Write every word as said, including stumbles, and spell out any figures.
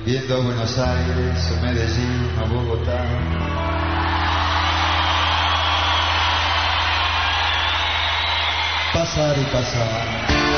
Viendo a Buenos Aires, o Medellín, o Bogotá. Pasar y pasar.